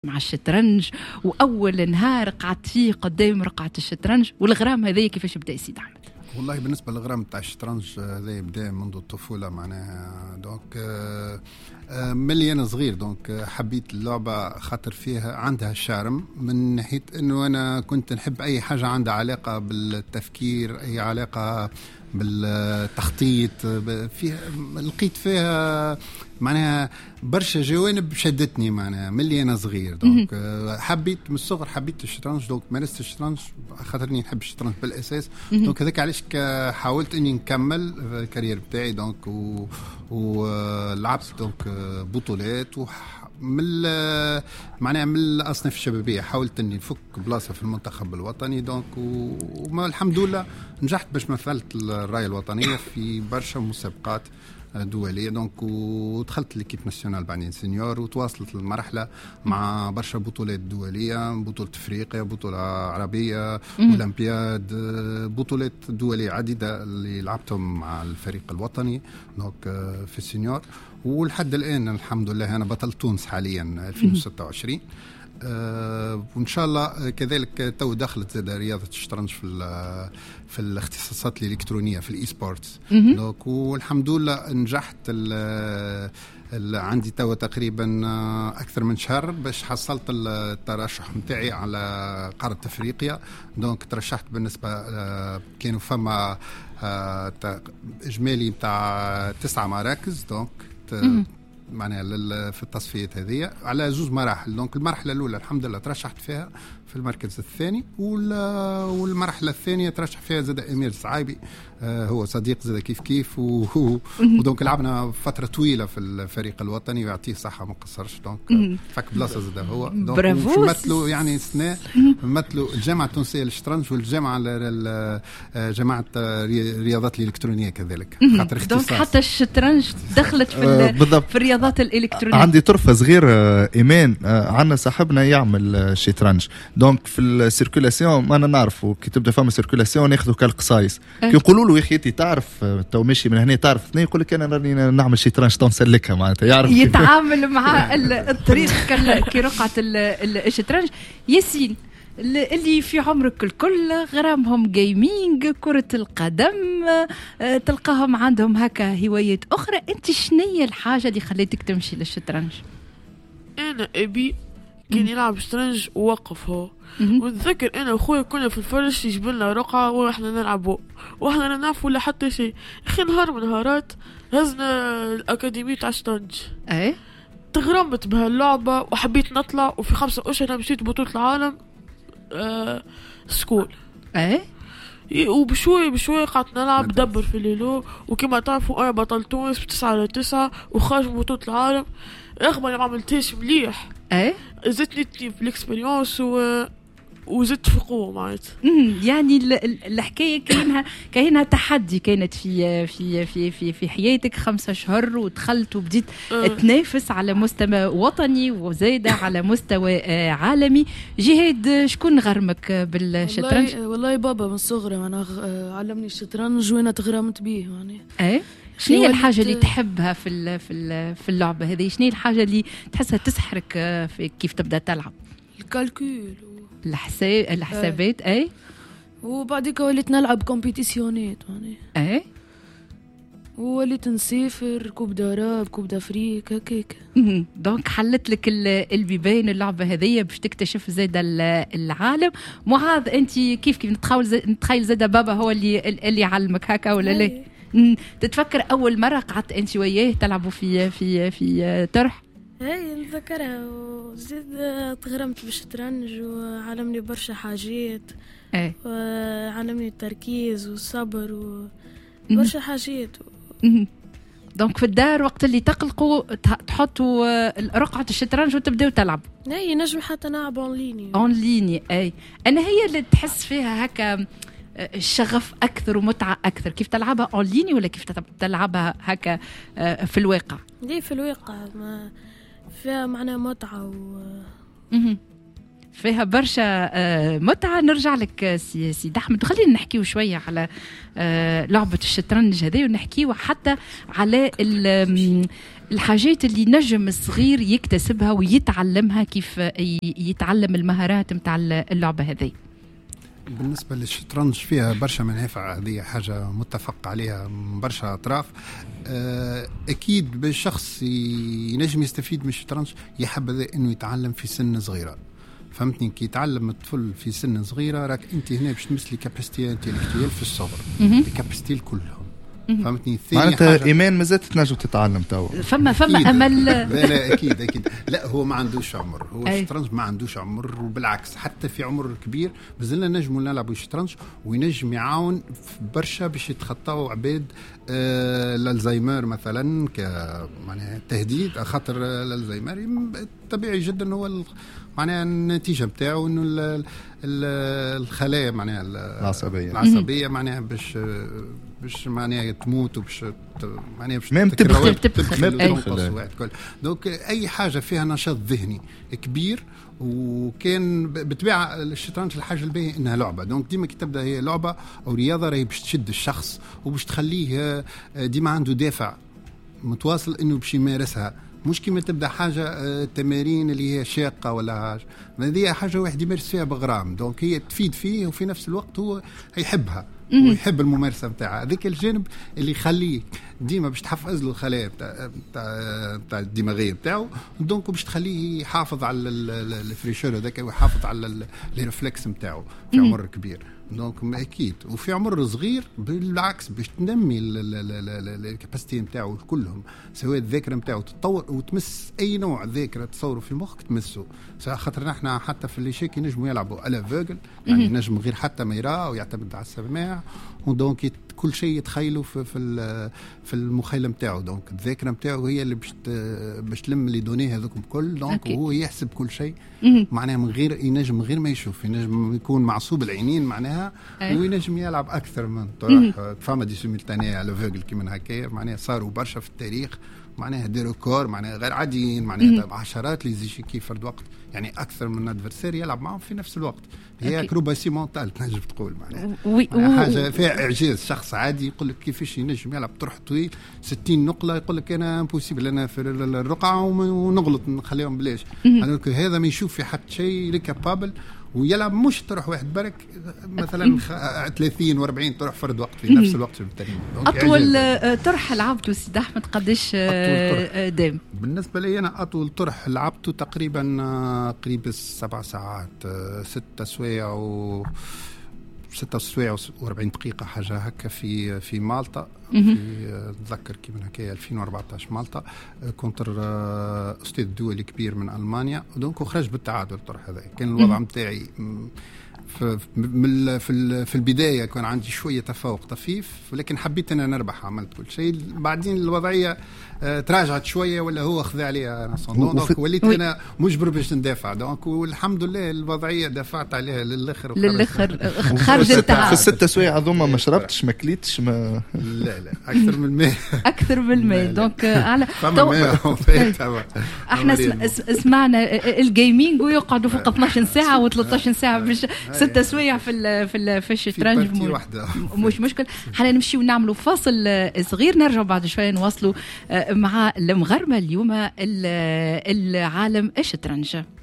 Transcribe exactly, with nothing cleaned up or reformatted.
مع الشطرنج، واول نهار قعدت فيه قدام رقعه الشطرنج، والغرام هذايا كيفاش بدا يا سيد احمد؟ والله بالنسبه للغرام تاع الشطرنج هذا بدا منذ الطفوله معناها. دونك ملي انا صغير دونك حبيت اللعبه خاطر فيها عندها الشارم من ناحيه انه انا كنت نحب اي حاجه عندها علاقه بالتفكير، اي علاقه بالتخطيط فيها، لقيت فيها معناها برشا جوانب شدتني معناها ملي انا صغير. دونك حبيت من الصغر حبيت الشطرنج، دونك مارست الشطرنج خاطرني نحب الشطرنج بالاساس. دونك هذاك علاش حاولت اني نكمل الكارير بتاعي. دونك ولعبت دونك بطولات و من معناها من الاصناف الشبابيه، حاولت اني نفك بلاصه في المنتخب الوطني. دونك وما الحمد لله نجحت باش مثلت الرايه الوطنيه في برشا مسابقات دولية. دونك ودخلت ليكيب ناسيونال بعدين سينيور، وتواصلت المرحلة مع برشا بطولات دولية، بطولة افريقيا، بطولة عربية، اولمبياد، بطولات دولية عديدة اللي لعبتهم مع الفريق الوطني دونك في السينيور. ولحد الآن الحمد لله أنا بطل تونس حاليا ألفين وستة وعشرين. أه وإن شاء الله كذلك تو دخلت زاد رياضة الشطرنج في في الاختصاصات الإلكترونية في الإي سبورتس. دونك والحمد لله نجحت. ال عندي تو تقريبا أكثر من شهر باش حصلت الترشح متاعي على قارة أفريقيا. دونك ترشحت بالنسبة كانوا فما إجمالي متاع تسعة مراكز. دونك معناها في التصفيات هذه على زوج مراحل. دونك المرحله الاولى الحمد لله ترشحت فيها في المركز الثاني، والمرحله الثانيه ترشح فيها زاد امير صعيبي، هو صديق زاد كيف كيف. ودونك لعبنا فتره طويله في الفريق الوطني ويعطيه صحه ما قصرش. دونك فك بلاصه زاد هو. دونك مثلوا يعني سنه مثلوا الجامعه التونسيه للشطرنج والجامعه جامعه الرياضات الالكترونيه كذلك، خاطر اختصاص. دونك حتى الشطرنج دخلت في في الرياضات الالكترونيه. عندي طرفه صغير ايمان، عندنا صاحبنا يعمل شطرنج. دونك في السيركولاسيون ما انا نعرفوا كي تبدا فما سيركولاسيون ناخذوا كالقصايص كي يقولوا له يا اخي تعرف تو ماشي من هنا تعرف اثنين، يقول لك انا راني نعمل شطرنج تو نسلكها معناتها يعرف يتعامل مع الطريق كي رقعه الشطرنج. ياسين اللي في عمرك الكل غرامهم جيمينج كرة القدم، تلقاهم عندهم هكا هوايات أخرى، أنت شنية الحاجة اللي خليتك تمشي للشطرنج؟ أنا أبي كان يلعب شطرنج ووقف هو، ونتذكر أنا وأخوي كنا في الفرش يجبلنا رقعة وإحنا نلعبوا وإحنا لا نعرفوا ولا حتى شيء. أخي نهار من نهارات هزنا الأكاديمية تاع الشطرنج، أي تغرمت بهاللعبة وحبيت نطلع، وفي خمسة أشهر مشيت بطولة العالم آه سكول. ايه وبشوي بشوي قعدت نلعب دبر في الليلو، وكما تعرفوا انا بطل تونس بتسعة على تسعة وخارج من بطولة العالم، رغم اني ما عملتهاش مليح. ايه زدتني في الاكسبيريونس و وزدت في قوة معناتها. يعني الحكاية كاينها كاينها تحدي كانت في في في في في حياتك خمسة شهور، ودخلت وبديت أه. تنافس على مستوى وطني وزايدة على مستوى عالمي. جهاد شكون غرمك بالشطرنج؟ والله, والله بابا من صغري انا علمني الشطرنج وانا تغرمت به يعني. ايه شنو هي الحاجة اللي تحبها في في في اللعبة هذه؟ شنو هي الحاجة اللي تحسها تسحرك في كيف تبدأ تلعب؟ الكالكول، الحساب الحسابات. اي وبعدك وليت نلعب كومبيتيسيونات يعني. اي وليت نسافر كوب داراب كوب دافريك هكاك. دونك حلت لك البيبان اللعبه هذيا باش تكتشف زاد العالم. معاذ انت كيف كيف نتخيل زي... نتخيل زاد بابا هو اللي اللي علمك هكا ولا لا؟ تتفكر اول مره قعدت انت وياه تلعبوا في في في طرح؟ هاي نذكرها، وزيد تغرمت بالشطرنج وعلمني برشا حاجات. ايه وعلمني التركيز والصبر وبرشا حاجات. دونك في الدار وقت اللي تقلقوا تحطوا رقعة الشطرنج وتبداو تلعبوا؟ اي نجم حتى نلعب اون ليني. اون ليني اي انا هي اللي تحس فيها هكا الشغف اكثر ومتعه اكثر. كيف تلعبها اون ليني ولا كيف تلعبها هكا في الواقع؟ ليه في الواقع ما فيها معنى متعة و... فيها برشا متعة. نرجع لك سيد أحمد، خلينا نحكيو شوية على لعبة الشطرنج هذه، ونحكيو حتى على الحاجات اللي نجم الصغير يكتسبها ويتعلمها كيف يتعلم المهارات متاع اللعبة هذه؟ بالنسبة للشطرنج فيها برشا منافع، هذه حاجة متفق عليها من برشا أطراف. أكيد بالشخص ينجم يستفيد من الشطرنج يحب إنه يتعلم في سن صغيرة، فهمتني؟ كي يتعلم الطفل في سن صغيرة راك أنت هنا باش تمثلي كاباسيتي انتيلكتويال في الصغر، الكاباسيتي كلهم، فهمتني؟ معناتها ايمان مازالت تنجم تتعلم تو، فما فما امل. لا لا اكيد اكيد لا، هو ما عندوش عمر، هو الشطرنج ما عندوش عمر، وبالعكس حتى في عمر كبير مازلنا نجموا نلعبوا الشطرنج، وينجم يعاون برشا باش يتخطاو عباد آه الالزهايمر مثلا ك معناها تهديد، خاطر الالزهايمر طبيعي جدا هو معناها النتيجه نتاعو انه الخلايا معناها العصبيه العصبيه معناها باش باش معناها تموت وباش معناها باش تبخل تبخل دونك اي حاجه فيها نشاط ذهني كبير. وكان بطبيعه الشطرنج الحاجه الباهيه انها لعبه، دونك ديما كي تبدا هي لعبه او رياضه راهي باش تشد الشخص وباش تخليه ديما عنده دافع متواصل انه باش يمارسها، مش كيما تبدا حاجه تمارين اللي هي شاقه ولا حاجه، هذه حاجه واحد يمارس فيها بغرام، دونك هي تفيد فيه وفي نفس الوقت هو يحبها ويحب الممارسه نتاعها. هذاك الجانب اللي يخليه ديما باش تحفز له الخلايا بتاع بتاع الدماغيه بتاعه، دونك باش تخليه يحافظ على الفريشور هذاك ويحافظ على الريفلكس نتاعه في عمر كبير. دونك اكيد وفي عمر صغير بالعكس باش تنمي الكاباسيتي نتاعو كلهم، سواء الذاكره نتاعو تتطور وتمس اي نوع ذاكره تصوره في مخك تمسه، خاطر نحن حتى في اللي شيك نجموا يلعبوا على فوجل، يعني نجم غير حتى ما يراه ويعتمد على السماع، ودونك كل شيء يتخيله في في في المخيله نتاعو، دونك الذاكره نتاعو هي اللي باش باش تلم لي دوني هذوكم كل، دونك هو يحسب كل شيء معناها من غير ينجم غير ما يشوف، ينجم يكون معصوب العينين معناها وينجم يلعب اكثر من طرح فما دي سيمولتانيه على فوجل كيما هكايا، معناها صاروا برشا في التاريخ معناها دي ريكور معناها غير عاديين، معناها عشرات لي زيشيكي فرد وقت، يعني اكثر من ادفرسير يلعب معهم في نفس الوقت، هي اكروباسي مونتال تنجم تقول معناها حاجه فيها اعجاز. شخص عادي يقول لك كيفاش ينجم يلعب طرح طويل ستين نقله، يقول لك انا امبوسيبل انا في الرقعه ونغلط نخليهم بلاش، هذا ما يشوف في حتى شيء كابابل ويلعب مش طرح واحد برك مثلا ثلاثين وأربعين طرح فرد وقت في نفس الوقت في التاريخ. اطول طرح لعبته سيد احمد قداش دام؟ بالنسبه لي انا اطول طرح لعبته تقريبا قريب السبع ساعات، ستة سوايع و ستة سوايع وأربعين دقيقة حاجة هكا في في مالطا، في أتذكر كي من هكايا ألفين وأربعطاش مالطا، كنت أستاذ دولي كبير من ألمانيا، ودونك خرج بالتعادل الطرح هذا. كان الوضع متاعي في في في البداية كان عندي شوية تفوق طفيف، ولكن حبيت أنا نربح، عملت كل شيء. بعدين الوضعية تراجعت شوية ولا هو خذ عليها أنا دونك وليت أنا مجبر باش ندافع، دونك والحمد لله الوضعية دافعت عليها للآخر للآخر خرج التعادل. في الستة سوايع هذوما ما شربتش ما كليتش ما لا لا أكثر من الماء أكثر من الماء دونك على احنا سمعنا الجيمينج ويقعدوا فوق اثناش ساعة و13 ساعة باش ستة سوايع في ال في ال في الشطرنج مش مشكل. حنا نمشيو ونعملوا فاصل صغير، نرجع بعد شوية نواصلوا مع المغرمة اليوم العالم الشطرنج.